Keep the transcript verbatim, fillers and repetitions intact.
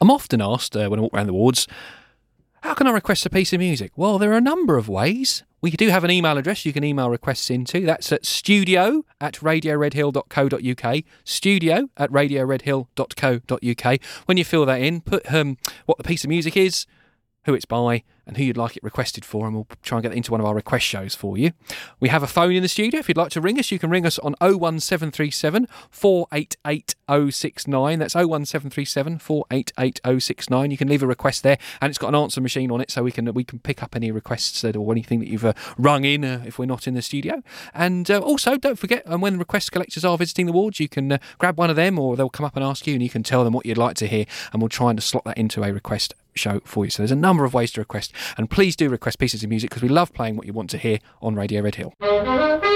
I'm often asked uh, when I walk around the wards, how can I request a piece of music? Well, there are a number of ways. We do have an email address you can email requests into. That's at studio at radio red hill dot co dot uk. Studio at radio red hill dot co dot uk. When you fill that in, put um, what the piece of music is, who it's by, and who you'd like it requested for, and we'll try and get that into one of our request shows for you. We have a phone in the studio. If you'd like to ring us, you can ring us on oh one seven three seven, four eight eight, oh six nine. That's oh one seven three seven, four eight eight, oh six nine. You can leave a request there, and it's got an answer machine on it, so we can we can pick up any requests that, or anything that you've uh, rung in uh, if we're not in the studio. And uh, also, don't forget, um, when the request collectors are visiting the wards, you can uh, grab one of them, or they'll come up and ask you, and you can tell them what you'd like to hear, and we'll try and slot that into a request show for you. So there's a number of ways to request, and please do request pieces of music, because we love playing what you want to hear on Radio Red Hill.